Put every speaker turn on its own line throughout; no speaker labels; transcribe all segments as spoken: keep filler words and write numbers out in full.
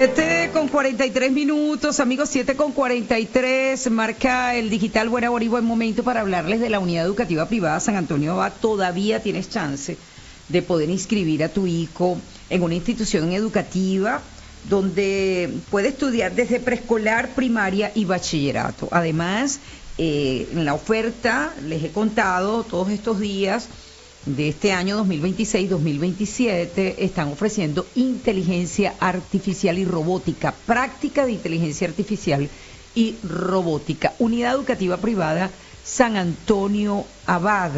siete con cuarenta y tres minutos, amigos, siete con cuarenta y tres, marca el digital. Buena hora y buen momento para hablarles de la unidad educativa privada San Antonio Abad. Todavía tienes chance de poder inscribir a tu hijo en una institución educativa donde puede estudiar desde preescolar, primaria y bachillerato. Además, eh, en la oferta, les he contado todos estos días de este año dos mil veintiséis dos mil veintisiete, están ofreciendo inteligencia artificial y robótica, práctica de inteligencia artificial y robótica. Unidad educativa privada San Antonio Abad.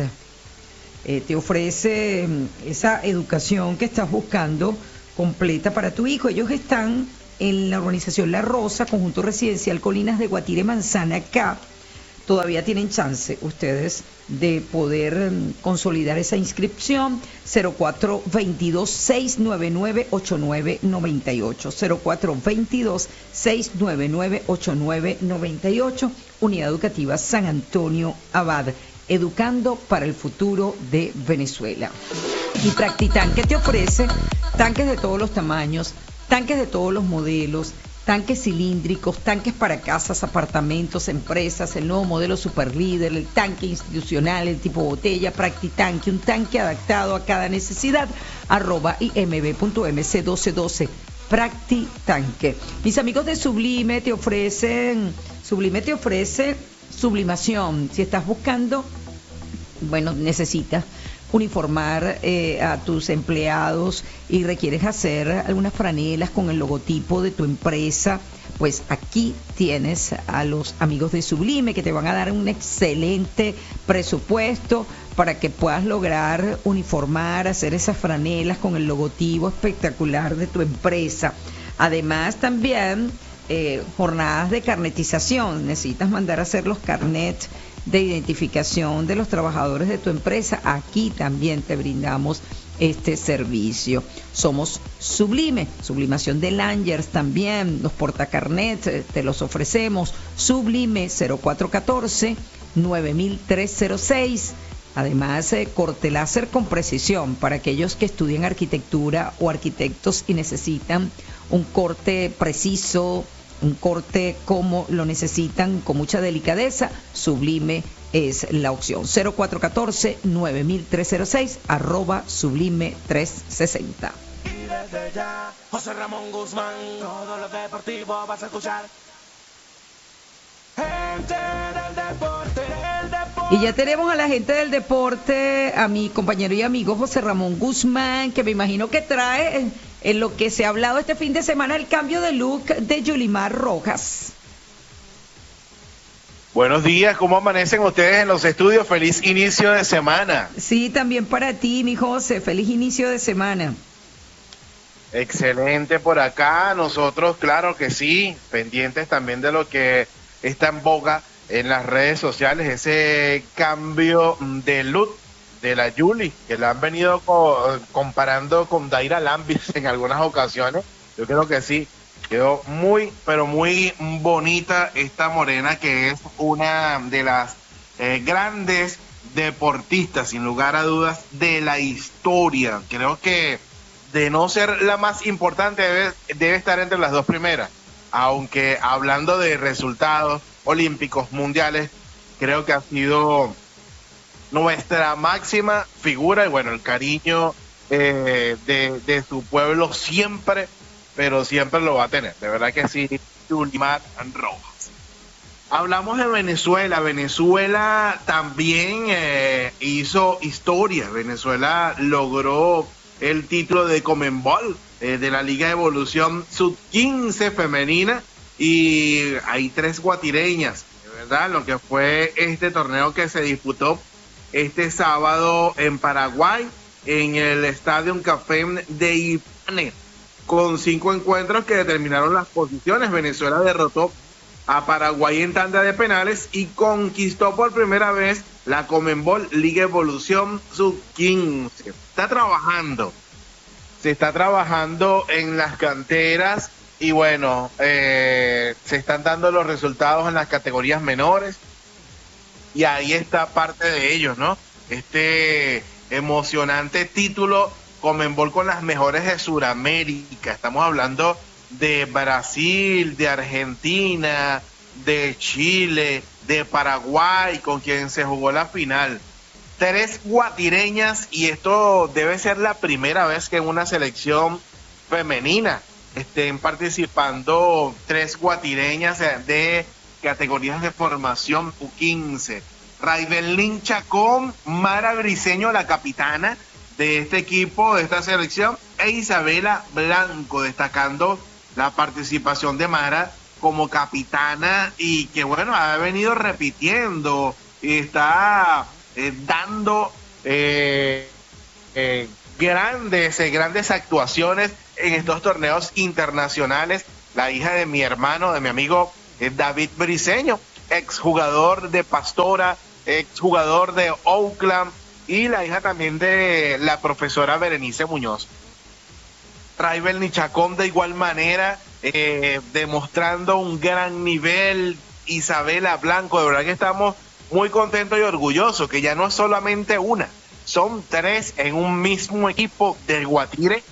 Eh, te ofrece esa educación que estás buscando completa para tu hijo. Ellos están en la urbanización La Rosa, conjunto residencial Colinas de Guatire, Manzana K. Todavía tienen chance ustedes de poder consolidar esa inscripción. Cero cuatro veintidós, seiscientos noventa y nueve, ochenta y nueve noventa y ocho, cero cuatro veintidós, seiscientos noventa y nueve, ochenta y nueve noventa y ocho. Unidad Educativa San Antonio Abad, educando para el futuro de Venezuela. Y Practitanque te ofrece tanques de todos los tamaños, tanques de todos los modelos, tanques cilíndricos, tanques para casas, apartamentos, empresas, el nuevo modelo Superlíder, el tanque institucional, el tipo botella, Practitanque, un tanque adaptado a cada necesidad, arroba imb punto m c doce doce, Practitanque. Mis amigos de Sublime te ofrecen, Sublime te ofrece sublimación. Si estás buscando, bueno, necesitas uniformar eh, a tus empleados y requieres hacer algunas franelas con el logotipo de tu empresa, pues aquí tienes a los amigos de Sublime que te van a dar un excelente presupuesto para que puedas lograr uniformar, hacer esas franelas con el logotipo espectacular de tu empresa. Además también eh, jornadas de carnetización, necesitas mandar a hacer los carnets de identificación de los trabajadores de tu empresa. Aquí también te brindamos este servicio. Somos Sublime, sublimación de Langers también, los portacarnets te los ofrecemos. Sublime cero cuatro uno cuatro, nueve mil trescientos seis. Además, eh, corte láser con precisión para aquellos que estudian arquitectura o arquitectos y necesitan un corte preciso, un corte como lo necesitan, con mucha delicadeza. Sublime es la opción. Cero cuatro uno cuatro, nueve mil trescientos seis, arroba Sublime trescientos sesenta.
Y desde ya, José Ramón Guzmán, todo lo deportivo vas a escuchar. Gente del deporte, el deporte.
Y ya tenemos a la gente del deporte, a mi compañero y amigo José Ramón Guzmán, que me imagino que trae en, en lo que se ha hablado este fin de semana, el cambio de look de Yulimar Rojas.
Buenos días, ¿cómo amanecen ustedes en los estudios? Feliz inicio de semana.
Sí, también para ti, mi José, feliz inicio de semana.
Excelente por acá, nosotros claro que sí, pendientes también de lo que está en boga en las redes sociales, ese cambio de look de la Yuli, que la han venido co comparando con Daira Lambis en algunas ocasiones. Yo creo que sí, quedó muy, pero muy bonita esta morena, que es una de las eh, grandes deportistas, sin lugar a dudas, de la historia. Creo que de no ser la más importante, debe, debe estar entre las dos primeras. Aunque hablando de resultados olímpicos, mundiales, creo que ha sido nuestra máxima figura y bueno, el cariño eh, de, de su pueblo siempre, pero siempre lo va a tener. De verdad que sí, Yulimar Rojas. Hablamos de Venezuela. Venezuela también eh, hizo historia. Venezuela logró el título de Conmebol, eh, de la Liga de Evolución sub quince femenina, y hay tres guatireñas, de verdad, lo que fue este torneo que se disputó este sábado en Paraguay, en el Estadio Café de Ibané, con cinco encuentros que determinaron las posiciones. Venezuela derrotó a Paraguay en tanda de penales y conquistó por primera vez la Conmebol Liga Evolución sub quince. Está trabajando, se está trabajando en las canteras y bueno, eh, se están dando los resultados en las categorías menores y ahí está parte de ellos, ¿no? Este emocionante título Conmebol con las mejores de Sudamérica. Estamos hablando de Brasil, de Argentina, de Chile, de Paraguay, con quien se jugó la final. Tres guatireñas, y esto debe ser la primera vez que en una selección femenina estén participando tres guatireñas de categorías de formación U quince. Raibelín Chacón, Mara Briceño, la capitana de este equipo, de esta selección, e Isabela Blanco, destacando la participación de Mara como capitana y que bueno, ha venido repitiendo y está eh, dando eh, eh, grandes, eh, grandes actuaciones en estos torneos internacionales. La hija de mi hermano, de mi amigo eh, David Briceño, exjugador de Pastora, exjugador de Oakland, y la hija también de la profesora Berenice Muñoz. Raibelín Chacón de igual manera, eh, demostrando un gran nivel. Isabela Blanco, de verdad que estamos muy contentos y orgullosos, que ya no es solamente una, son tres en un mismo equipo de Guatire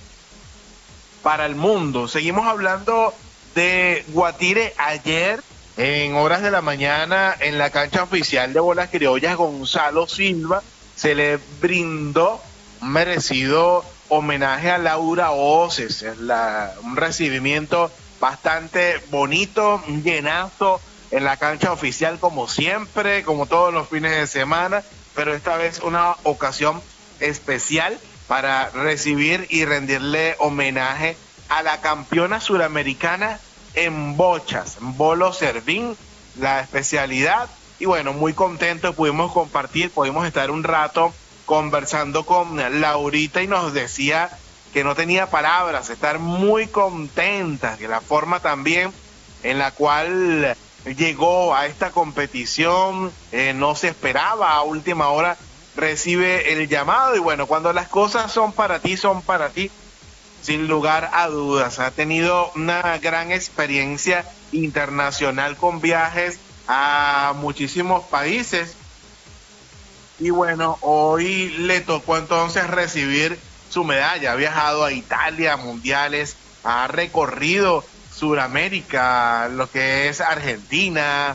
para el mundo. Seguimos hablando de Guatire. Ayer, en horas de la mañana, en la cancha oficial de Bolas Criollas, Gonzalo Silva se le brindó un merecido homenaje a Laura Oces, la, un recibimiento bastante bonito, un llenazo en la cancha oficial como siempre, como todos los fines de semana, pero esta vez una ocasión especial para recibir y rendirle homenaje a la campeona suramericana en bochas, en bolo servín, la especialidad. Y bueno, muy contentos, pudimos compartir, pudimos estar un rato conversando con Laurita y nos decía que no tenía palabras, estar muy contenta, que la forma también en la cual llegó a esta competición eh, no se esperaba, a última hora recibe el llamado y bueno, cuando las cosas son para ti, son para ti, sin lugar a dudas. Ha tenido una gran experiencia internacional con viajes a muchísimos países y bueno, hoy le tocó entonces recibir su medalla. Ha viajado a Italia, mundiales, ha recorrido Suramérica, lo que es Argentina,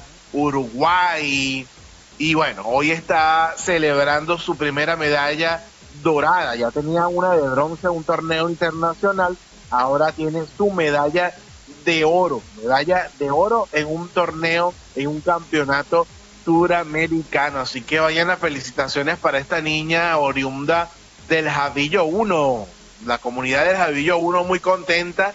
Uruguay, y bueno, hoy está celebrando su primera medalla dorada. Ya tenía una de bronce en un torneo internacional, ahora tiene su medalla de oro, medalla de oro en un torneo, en un campeonato suramericano. Así que vayan las felicitaciones para esta niña oriunda del Javillo uno, la comunidad del Javillo uno muy contenta,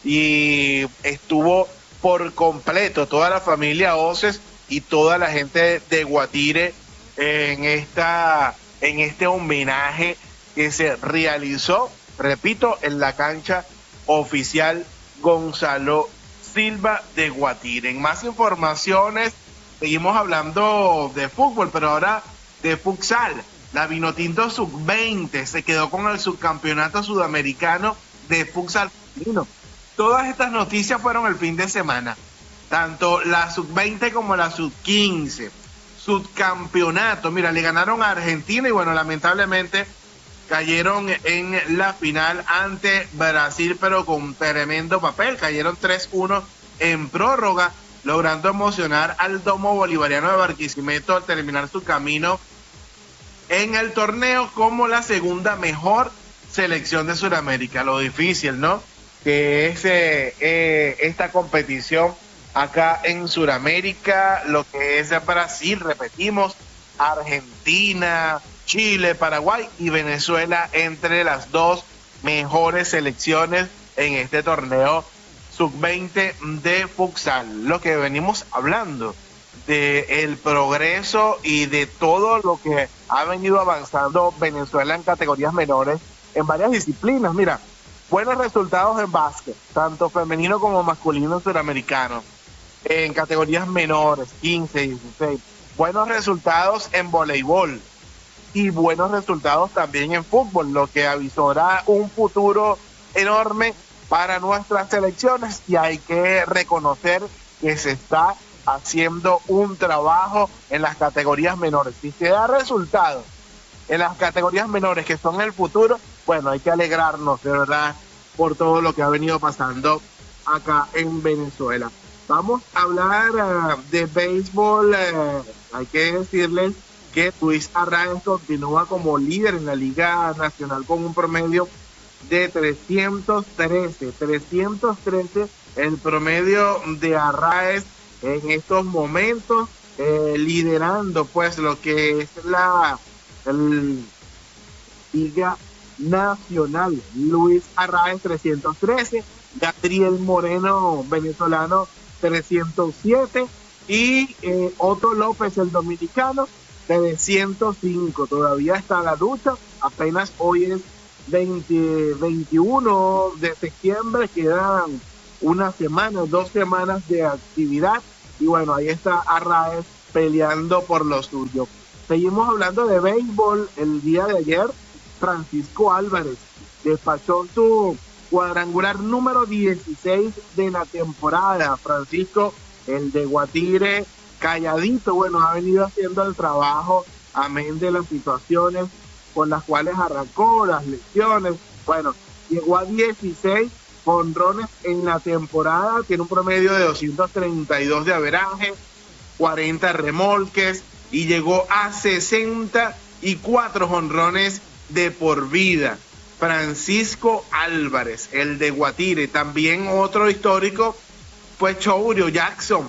y estuvo por completo toda la familia Oces y toda la gente de Guatire en esta en este homenaje que se realizó, repito, en la cancha oficial Gonzalo Silva de Guatire. En más informaciones, seguimos hablando de fútbol, pero ahora de futsal. La Vinotinto sub veinte se quedó con el subcampeonato sudamericano de futsal femenino. Todas estas noticias fueron el fin de semana, tanto la sub veinte como la sub quince. Subcampeonato, mira, le ganaron a Argentina y bueno, lamentablemente cayeron en la final ante Brasil, pero con tremendo papel, cayeron tres uno en prórroga, logrando emocionar al Domo Bolivariano de Barquisimeto al terminar su camino en el torneo como la segunda mejor selección de Sudamérica. Lo difícil, ¿no?, que es eh, eh, esta competición acá en Sudamérica, lo que es Brasil, repetimos, Argentina, Chile, Paraguay y Venezuela entre las dos mejores selecciones en este torneo sub veinte de futsal. Lo que venimos hablando de el progreso y de todo lo que ha venido avanzando Venezuela en categorías menores en varias disciplinas. Mira, buenos resultados en básquet, tanto femenino como masculino suramericano, en categorías menores, quince, dieciséis. Buenos resultados en voleibol y buenos resultados también en fútbol, lo que avisora un futuro enorme para nuestras selecciones, y hay que reconocer que se está haciendo un trabajo en las categorías menores. Si se da resultados en las categorías menores, que son el futuro, bueno, hay que alegrarnos de verdad por todo lo que ha venido pasando acá en Venezuela. Vamos a hablar uh, de béisbol. Uh, hay que decirles que Luis Arraez continúa como líder en la Liga Nacional con un promedio de trescientos trece. trescientos trece el promedio de Arraez en estos momentos, eh, liderando pues lo que es la el, Liga Nacional. Luis Arraez trescientos trece, Gabriel Moreno venezolano trescientos siete y eh, Otto López el dominicano trescientos cinco. Todavía está la lucha, apenas hoy es veinte, veintiuno de septiembre, quedan una semana, dos semanas de actividad y bueno, ahí está Arraez peleando por lo suyo. Seguimos hablando de béisbol. El día de ayer Francisco Álvarez despachó su cuadrangular número dieciséis de la temporada. Francisco, el de Guatire, calladito, bueno, ha venido haciendo el trabajo, amén de las situaciones con las cuales arrancó, las lesiones. Bueno, llegó a dieciséis jonrones en la temporada, tiene un promedio de doscientos treinta y dos de averaje, cuarenta remolques y llegó a sesenta y cuatro jonrones de por vida. Francisco Álvarez, el de Guatire. También otro histórico fue Chourio Jackson.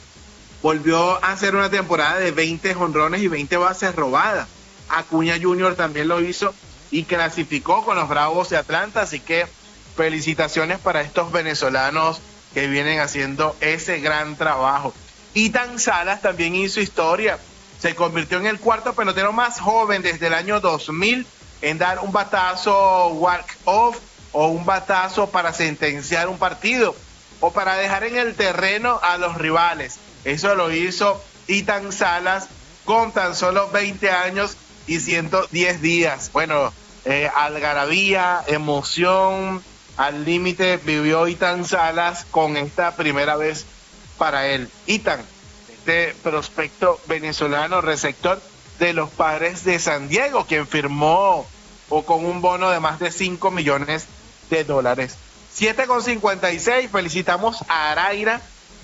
Volvió a hacer una temporada de veinte jonrones y veinte bases robadas. Acuña junior también lo hizo y clasificó con los Bravos de Atlanta, así que felicitaciones para estos venezolanos que vienen haciendo ese gran trabajo. Ethan Salas también hizo historia, se convirtió en el cuarto pelotero más joven desde el año dos mil en dar un batazo walk-off o un batazo para sentenciar un partido o para dejar en el terreno a los rivales. Eso lo hizo Ethan Salas con tan solo veinte años y ciento diez días. Bueno, eh, algarabía, emoción, al límite vivió Ethan Salas con esta primera vez para él. Ethan, este prospecto venezolano receptor de los Padres de San Diego, quien firmó o con un bono de más de cinco millones de dólares. siete con cincuenta y seis, felicitamos a Araira,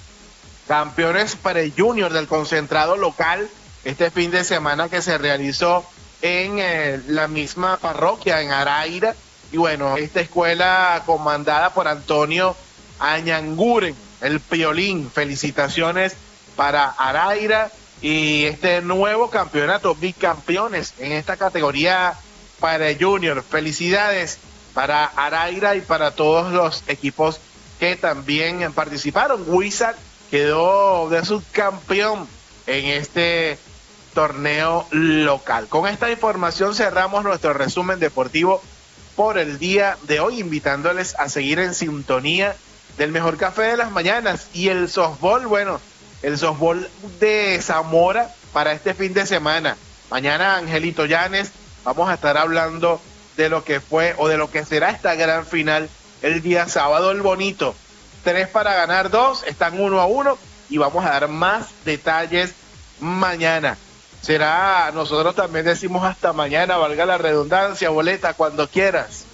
campeones para el Junior del concentrado local este fin de semana que se realizó en eh, la misma parroquia en Araira. Y bueno, esta escuela comandada por Antonio Añanguren, el Piolín. Felicitaciones para Araira y este nuevo campeonato, bicampeones en esta categoría para el Junior. Felicidades para Araira y para todos los equipos que también participaron. Wizard quedó de subcampeón en este torneo local. Con esta información cerramos nuestro resumen deportivo por el día de hoy, invitándoles a seguir en sintonía del mejor café de las mañanas y el softball. Bueno, el softball de Zamora para este fin de semana. Mañana, Angelito Llanes, vamos a estar hablando de lo que fue o de lo que será esta gran final el día sábado. El bonito, tres para ganar dos, están uno a uno y vamos a dar más detalles mañana. Será, nosotros también decimos hasta mañana, valga la redundancia. Boleta, cuando quieras.